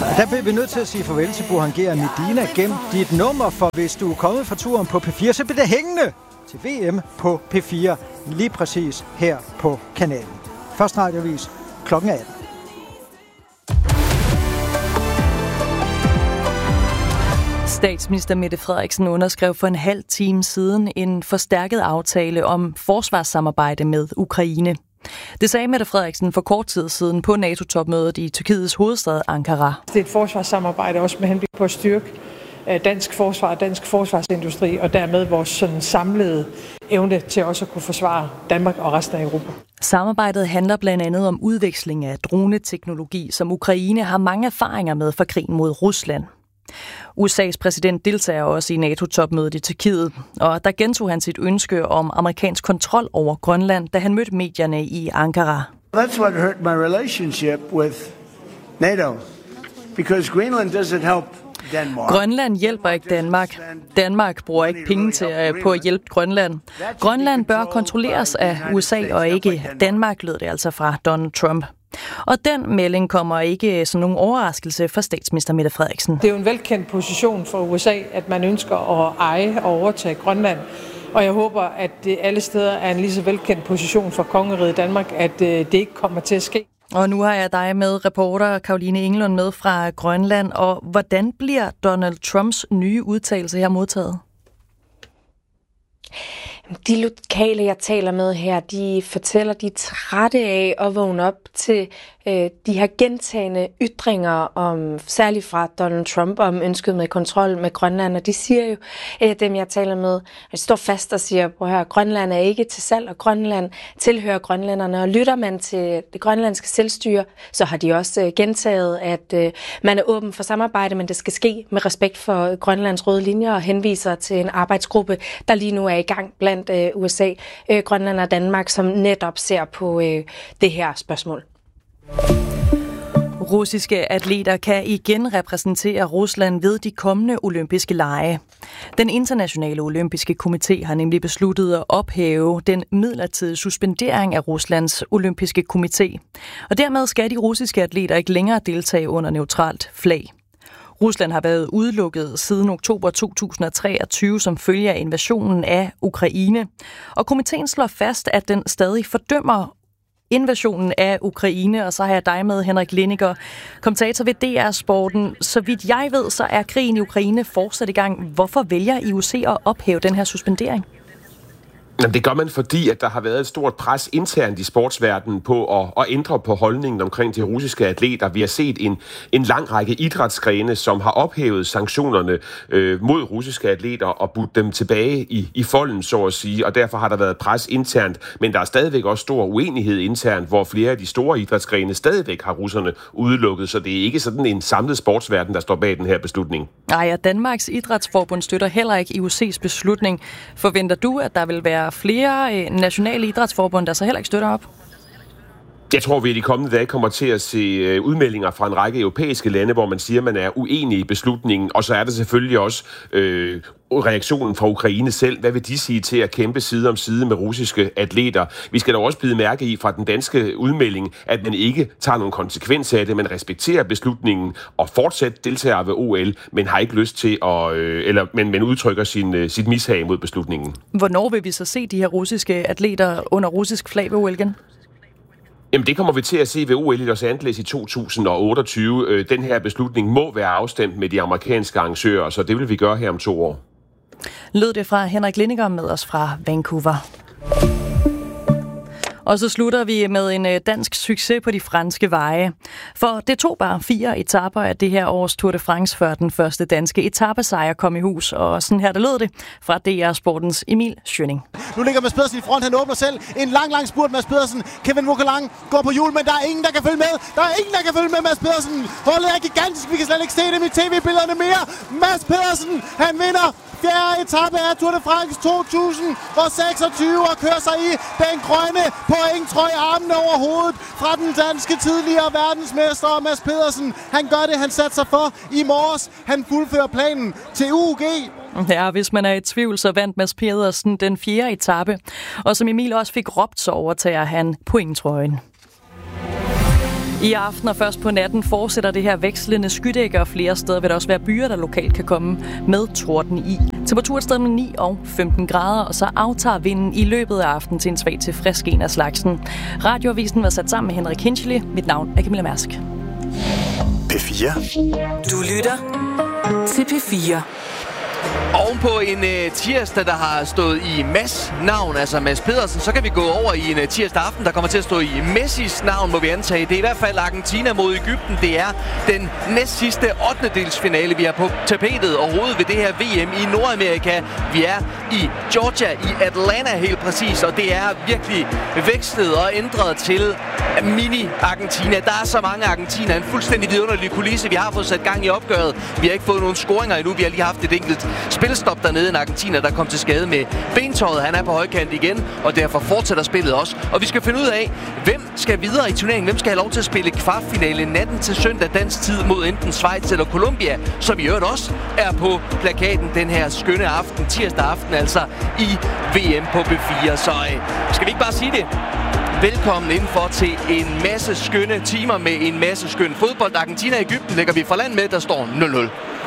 Der bliver vi nødt til at sige farvel til Burhan og Medina. Gem dit nummer, for hvis du er kommet fra turen på P4, så bliver det hængende til VM på P4, lige præcis her på kanalen. Først radiovis kl. 18. Statsminister Mette Frederiksen underskrev for en halv time siden en forstærket aftale om forsvarssamarbejde med Ukraine. Det sagde Mette Frederiksen for kort tid siden på NATO-topmødet i Tyrkiets hovedstad Ankara. Det er et forsvarssamarbejde også med henblik på at styrke dansk forsvar og dansk forsvarsindustri, og dermed vores sådan samlede evne til også at kunne forsvare Danmark og resten af Europa. Samarbejdet handler blandt andet om udveksling af droneteknologi, som Ukraine har mange erfaringer med fra krigen mod Rusland. USA's præsident deltager også i NATO-topmødet i Tyrkiet, og der gentog han sit ønske om amerikansk kontrol over Grønland, da han mødte medierne i Ankara. That's what hurt my relationship with NATO, because Greenland doesn't help Denmark. Grønland hjælper ikke Danmark. Danmark bruger ikke penge på at hjælpe Grønland. Grønland bør kontrolleres af USA og ikke Danmark, lød det altså fra Donald Trump. Og den melding kommer ikke som nogen overraskelse for statsminister Mette Frederiksen. Det er jo en velkendt position for USA, at man ønsker at eje og overtage Grønland. Og jeg håber, at det alle steder er en lige så velkendt position for kongeriget Danmark, at det ikke kommer til at ske. Og nu har jeg dig med, reporter Caroline Engelund, med fra Grønland. Og hvordan bliver Donald Trumps nye udtalelse her modtaget? De lokale, jeg taler med her, de fortæller, de er trætte af at vågne op til de her gentagne ytringer, om særligt fra Donald Trump, om ønsket med kontrol med Grønland. Og de siger jo, dem jeg taler med, de står fast og siger, at Grønland er ikke til salg, og Grønland tilhører grønlænderne. Og lytter man til det grønlandske selvstyre, så har de også gentaget, at man er åben for samarbejde, men det skal ske med respekt for Grønlands røde linjer, og henviser til en arbejdsgruppe, der lige nu er i gang blandt USA, Grønland og Danmark, som netop ser på det her spørgsmål. Russiske atleter kan igen repræsentere Rusland ved de kommende olympiske lege. Den internationale olympiske komité har nemlig besluttet at ophæve den midlertidige suspendering af Ruslands olympiske komité. Og dermed skal de russiske atleter ikke længere deltage under neutralt flag. Rusland har været udelukket siden oktober 2023 som følge af invasionen af Ukraine. Og komiteen slår fast, at den stadig fordømmer invasionen af Ukraine, og så har jeg dig med, Henrik Lindiger, kommentator ved DR Sporten. Så vidt jeg ved, så er krigen i Ukraine fortsat i gang. Hvorfor vælger IOC at ophæve den her suspendering? Jamen, det gør man, fordi at der har været et stort pres internt i sportsverdenen på at ændre på holdningen omkring de russiske atleter. Vi har set en lang række idrætsgrene, som har ophævet sanktionerne mod russiske atleter og budt dem tilbage i folden, så at sige, og derfor har der været pres internt. Men der er stadigvæk også stor uenighed internt, hvor flere af de store idrætsgrene stadigvæk har russerne udelukket, så det er ikke sådan en samlet sportsverden, der står bag den her beslutning. Nej, og Danmarks Idrætsforbund støtter heller ikke IOC's beslutning. Forventer du, at der vil være flere nationale idrætsforbund, der så heller ikke støtter op? Jeg tror, vi i de kommende dage kommer til at se udmeldinger fra en række europæiske lande, hvor man siger, at man er uenig i beslutningen. Og så er der selvfølgelig også reaktionen fra Ukraine selv. Hvad vil de sige til at kæmpe side om side med russiske atleter? Vi skal dog også bide mærke i fra den danske udmelding, at man ikke tager nogen konsekvens af det, man respekterer beslutningen og fortsat deltager ved OL, men har ikke lyst til at, men udtrykker sit mishag mod beslutningen. Hvornår vil vi så se de her russiske atleter under russisk flag ved OL igen? Jamen, det kommer vi til at se ved OL i Los Angeles i 2028. Den her beslutning må være afstemt med de amerikanske arrangører, så det vil vi gøre her om 2 år. Lød det fra Henrik Lindiger med os fra Vancouver. Og så slutter vi med en dansk succes på de franske veje. For det tog bare 4 etaper af det her års Tour de France, før den første danske etapesejr kom i hus. Og sådan her, der lød det fra DR Sportens Emil Schønning. Nu ligger Mads Pedersen i front, han åbner selv. En lang spurt, Mads Pedersen. Kevin Vogelang går på hjul, men der er ingen, der kan følge med. Der er ingen, der kan følge med Mads Pedersen. Holdet er gigantisk, vi kan slet ikke se dem i tv-billederne mere. Mads Pedersen, han vinder 4. etape af Tour de France 2026 og kører sig i den grønne pointtrøje, armene over hovedet fra den danske tidligere verdensmester Mads Pedersen. Han gør det, han satte sig for i morges. Han fuldfører planen til UG. Ja, hvis man er i tvivl, så vandt Mads Pedersen den 4. etape. Og som Emil også fik råbt, så overtager han pointtrøjen. I aften og først på natten fortsætter det her vekslende skydække, og flere steder vil der også være byer, der lokalt kan komme med torden i. Temperatur et sted med 9 og 15 grader, og så aftager vinden i løbet af aftenen til en svag til frisk en af slagsen. Radioavisen var sat sammen med Henrik Hinchely. Mit navn er Camilla Mærsk. P4. Du lytter til P4. Ovenpå en tirsdag, der har stået i Mads navn, altså Mads Pedersen, så kan vi gå over i en tirsdag aften, der kommer til at stå i Messis navn, må vi antage. Det er i hvert fald Argentina mod Egypten. Det er den næstsidste 8-delsfinale, vi er på tapetet overhovedet ved det her VM i Nordamerika. Vi er i Georgia, i Atlanta helt præcis, og det er virkelig vekslet og ændret til mini-Argentina. Der er så mange argentiner, en fuldstændig vidunderlig kulisse. Vi har fået sat gang i opgøret. Vi har ikke fået nogen scoringer endnu. Vi har lige haft et enkelt spilstop dernede, en argentiner, der kom til skade med bentøjet. Han er på højkant igen, og derfor fortsætter spillet også. Og vi skal finde ud af, hvem skal videre i turneringen? Hvem skal have lov til at spille kvartfinale natten til søndag dansk tid mod enten Schweiz eller Colombia, som i øvrigt også er på plakaten den her skønne aften, tirsdag aften, altså i VM på P4. Så skal vi ikke bare sige det? Velkommen indenfor til en masse skønne timer med en masse skøn fodbold. Argentina og Egypten lægger vi fra land med, der står 0-0.